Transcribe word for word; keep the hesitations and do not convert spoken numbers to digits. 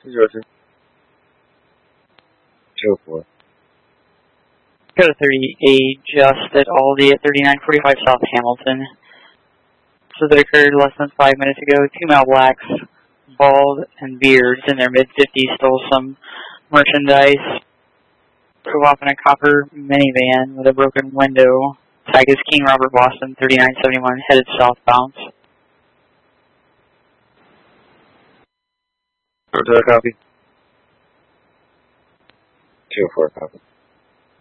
two zero two. two four. Go to thirty-eight, just at Aldi at thirty-nine forty-five South Hamilton. So that occurred less than five minutes ago. Two male blacks, bald and beards, in their mid fifties, stole some merchandise. Drove off in a copper minivan with a broken window. Tag is King Robert Boston, thirty-nine seventy-one, headed southbound. Hotel copy. two four copy.